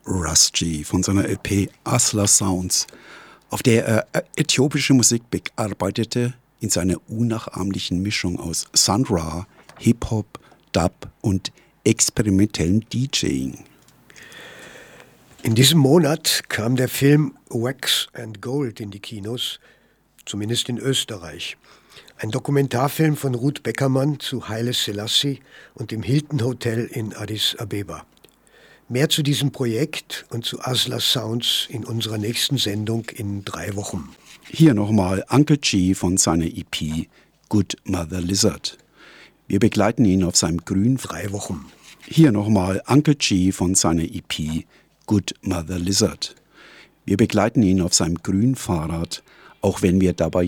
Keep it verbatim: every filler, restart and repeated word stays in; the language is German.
Rushdie von seiner L P Asla Sounds, auf der er äthiopische Musik bearbeitete in seiner unnachahmlichen Mischung aus Sun Ra, Hip-Hop, Dub und experimentellem DJing. In diesem Monat kam der Film Wax and Gold in die Kinos, zumindest in Österreich. Ein Dokumentarfilm von Ruth Beckermann zu Haile Selassie und dem Hilton Hotel in Addis Abeba. Mehr zu diesem Projekt und zu Asla Sounds in unserer nächsten Sendung in drei Wochen. Hier nochmal Uncle G von seiner E P Good Mother Lizard. Wir begleiten ihn auf seinem grünen Drei Wochen. Hier nochmal Uncle G von seiner E P Good Mother Lizard. Wir begleiten ihn auf seinem grünen Fahrrad, auch wenn wir dabei